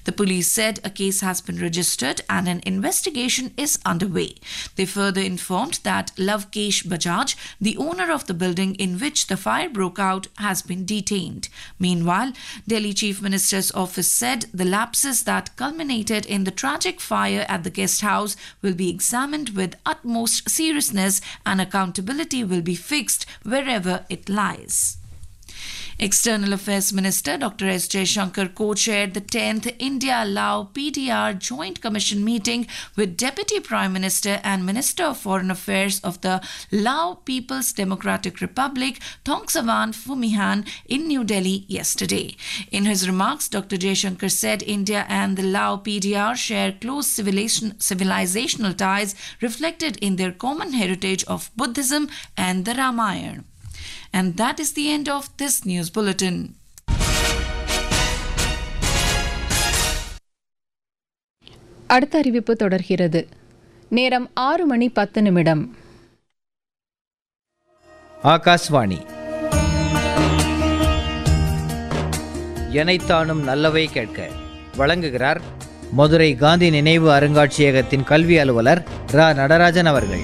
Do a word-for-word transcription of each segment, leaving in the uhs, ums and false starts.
The police said a case has been registered and an investigation is underway. They further informed that Lavkesh Bajaj, the owner of the building in which the fire broke out, has been detained. Meanwhile, Delhi Chief Minister's office said the lapses that culminated in the tragic fire at the guest house will be examined with utmost seriousness and accountability will be fixed wherever it lies. External Affairs Minister Doctor S. Jaishankar co-chaired the tenth India-Lao P D R Joint Commission meeting with Deputy Prime Minister and Minister of Foreign Affairs of the Lao People's Democratic Republic, Thongsavan Phumihan, in New Delhi yesterday. In his remarks, Doctor Jaishankar said India and the Lao P D R share close civilization, civilizational ties reflected in their common heritage of Buddhism and the Ramayana. And that is the end of this news bulletin. அடுத்த அறிவிப்பு தொடர்கிறது. நேரம் ஆறு மணி பத்து நிமிடம். ஆகாஷ்வாணி. எனைத்தானும் நல்லவை கேட்க வழங்குகிறார் மதுரை காந்தி நினைவு அருங்காட்சியகத்தின் கல்வி அலுவலர் ரா நடராஜன் அவர்கள்.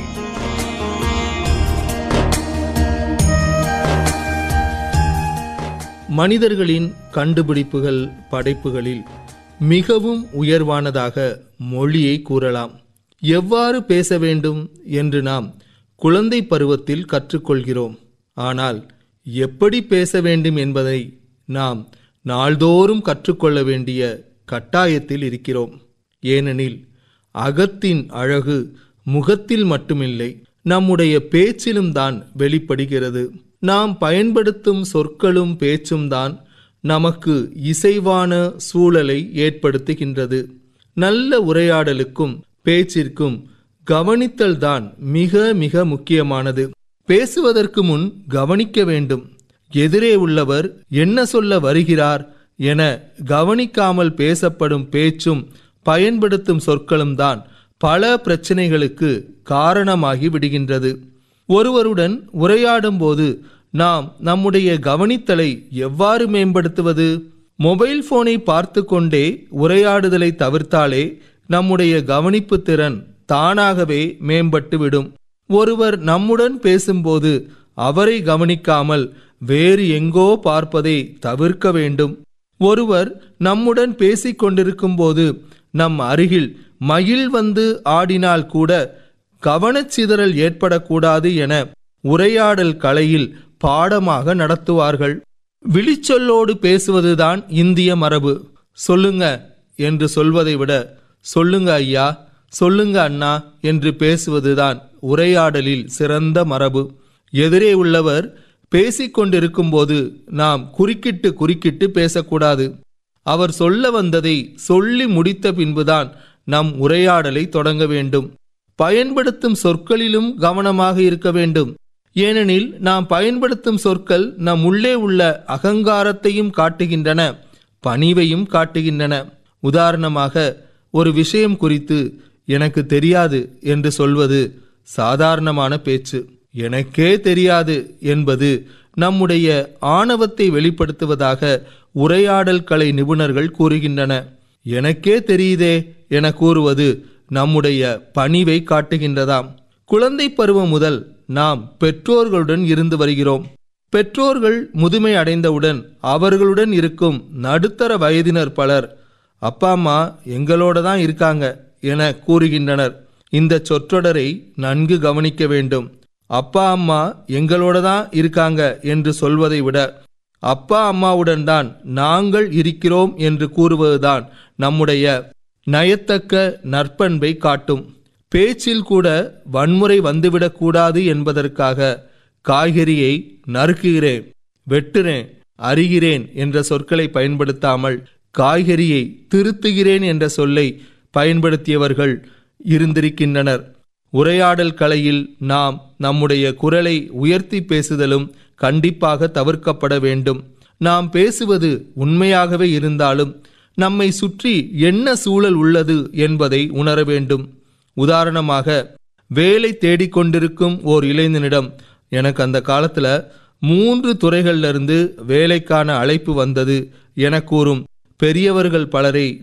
மனிதர்களின் கண்டுபிடிப்புகள் படைப்புகளில் மிகவும் உயர்வானதாக மொழியை கூறலாம். எவ்வாறு பேச வேண்டும் என்று நாம் குழந்தை பருவத்தில் கற்றுக்கொள்கிறோம். ஆனால் எப்படி பேச வேண்டும் என்பதை நாம் நாள்தோறும் கற்றுக்கொள்ள வேண்டிய கட்டாயத்தில் இருக்கிறோம். ஏனெனில் அகத்தின் அழகு முகத்தில் மட்டுமில்லை, நம்முடைய பேச்சிலும் தான் வெளிப்படுகிறது. நாம் பயன்படுத்தும் சொற்களும் பேச்சும் தான் நமக்கு இசைவான சூழலை ஏற்படுத்துகின்றது. நல்ல உரையாடலுக்கும் பேச்சிற்கும் கவனித்தல் தான் மிக மிக முக்கியமானது. பேசுவதற்கு முன் கவனிக்க வேண்டும். எதிரே உள்ளவர் என்ன சொல்ல வருகிறார் என கவனிக்காமல் பேசப்படும் பேச்சும் பயன்படுத்தும் சொற்களும் தான் பல பிரச்சனைகளுக்கு காரணமாகி விடுகின்றது. ஒருவருடன் உரையாடும் போது நாம் நம்முடைய கவனித்தலை எவ்வாறு மேம்படுத்துவது? மொபைல் போனை பார்த்து கொண்டே உரையாடுதலை தவிர்த்தாலே நம்முடைய கவனிப்பு திறன் தானாகவே மேம்பட்டுவிடும். ஒருவர் நம்முடன் பேசும்போது அவரை கவனிக்காமல் வேறு எங்கோ பார்ப்பதை தவிர்க்க வேண்டும். ஒருவர் நம்முடன் பேசிக் கொண்டிருக்கும் போது நம் அருகில் மயில் வந்து ஆடினால் கூட கவனச்சிதறல் ஏற்படக்கூடாது என உரையாடல் கலையில் பாடமாக நடத்துவார்கள். விழிச்சொல்லோடு பேசுவதுதான் இந்திய மரபு. சொல்லுங்க என்று சொல்வதை விட சொல்லுங்க ஐயா, சொல்லுங்க அண்ணா என்று பேசுவதுதான் உரையாடலில் சிறந்த மரபு. எதிரே உள்ளவர் பேசிக்கொண்டிருக்கும் போது நாம் குறுக்கிட்டு குறுக்கிட்டு பேசக்கூடாது. அவர் சொல்ல வந்ததை சொல்லி முடித்த பின்புதான் நம் உரையாடலை தொடங்க வேண்டும். பயன்படுத்தும் சொற்களிலும் கவனமாக இருக்க வேண்டும். ஏனெனில் நாம் பயன்படுத்தும் சொற்கள் நம் உள்ளே உள்ள அகங்காரத்தையும் காட்டுகின்றன, பணிவையும் காட்டுகின்றன. உதாரணமாக, ஒரு விஷயம் குறித்து எனக்கு தெரியாது என்று சொல்வது சாதாரணமான பேச்சு. எனக்கே தெரியாது என்பது நம்முடைய ஆணவத்தை வெளிப்படுத்துவதாக உரையாடல் கலை நிபுணர்கள் கூறுகின்றன. எனக்கே தெரியுதே என கூறுவது நம்முடைய பணிவை காட்டுகின்றதாம். குழந்தை பருவம் முதல் நாம் பெற்றோர்களுடன் இருந்து வருகிறோம். பெற்றோர்கள் முதுமை அடைந்தவுடன் அவர்களுடன் இருக்கும் நடுத்தர வயதினர் பலர் அப்பா அம்மா எங்களோட தான் இருக்காங்க என கூறுகின்றனர். இந்த சொற்றொடரை நன்கு கவனிக்க வேண்டும். அப்பா அம்மா எங்களோட தான் இருக்காங்க என்று சொல்வதை விட அப்பா அம்மாவுடன் தான் நாங்கள் இருக்கிறோம் என்று கூறுவதுதான் நம்முடைய நயத்தக்க நற்பண்பை காட்டும். பேச்சில் கூட வன்முறை வந்துவிடக்கூடாது என்பதற்காக காய்கறியை நறுக்குகிறேன், வெட்டுறேன், அறிகிறேன் என்ற சொற்களை பயன்படுத்தாமல் காய்கறியை திருத்துகிறேன் என்ற சொல்லை பயன்படுத்தியவர்கள் இருந்திருக்கின்றனர். உரையாடல் கலையில் நாம் நம்முடைய குரலை உயர்த்தி பேசுதலும் கண்டிப்பாக தவிர்க்கப்பட வேண்டும். நாம் பேசுவது உண்மையாகவே இருந்தாலும் நம்மை சுற்றி என்ன சூழல் உள்ளது என்பதை உணர வேண்டும். உதாரணமாக, வேலை தேடிக்கொண்டிருக்கும் ஓர் இளைஞனிடம் எனக்கு அந்த காலத்தில் மூன்று துறைகளிலிருந்து வேலைக்கான அழைப்பு வந்தது என கூறும் பெரியவர்கள் பலரை